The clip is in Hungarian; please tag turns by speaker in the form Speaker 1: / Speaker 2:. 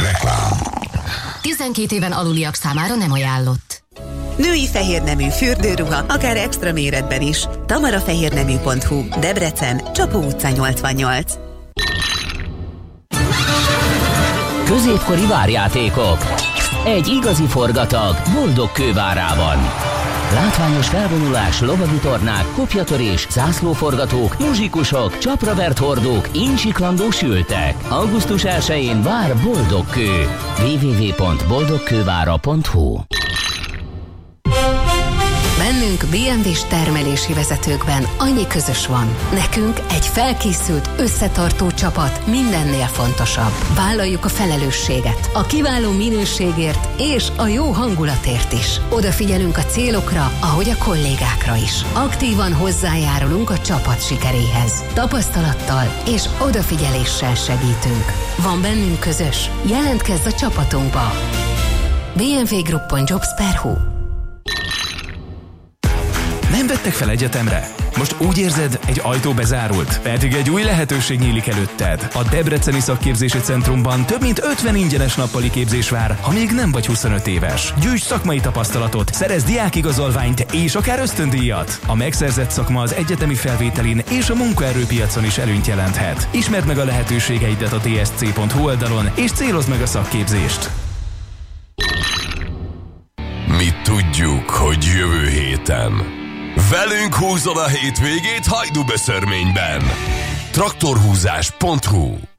Speaker 1: Reklám.
Speaker 2: 12 éven aluliak számára nem ajánlott.
Speaker 3: Női fehérnemű fürdőruha, akár extra méretben is. tamarafehérnemű.hu, Debrecen, Csapó utca 88.
Speaker 4: Középkori várjátékok. Egy igazi forgatag boldog kővárában. Látványos felvonulás, lovagi tornák, kopjatörés, zászlóforgatók, muzsikusok, csapravert hordók, incsiklandó sültek. Augusztus 1-én vár Boldogkő. www.boldogkővára.hu.
Speaker 5: Bennünk BMW-s termelési vezetőkben annyi közös van. Nekünk egy felkészült, összetartó csapat mindennél fontosabb. Vállaljuk a felelősséget, a kiváló minőségért és a jó hangulatért is. Odafigyelünk a célokra, ahogy a kollégákra is. Aktívan hozzájárulunk a csapat sikeréhez. Tapasztalattal és odafigyeléssel segítünk. Van bennünk közös? Jelentkezz a csapatunkba! bmwgroup.jobs.hu.
Speaker 6: Nem vettek fel egyetemre? Most úgy érzed, egy ajtó bezárult, pedig egy új lehetőség nyílik előtted. A Debreceni Szakképzési Centrumban több mint 50 ingyenes nappali képzés vár, ha még nem vagy 25 éves. Gyűjts szakmai tapasztalatot, szerezz diákigazolványt és akár ösztöndíjat. A megszerzett szakma az egyetemi felvételin és a munkaerőpiacon is előnyt jelenthet. Ismerd meg a lehetőségeidet a dsc.hu oldalon, és célozd meg a szakképzést.
Speaker 1: Mi tudjuk, hogy jövő héten velünk húzod a hétvégét Hajdúböszörményben. Traktorhúzás.hu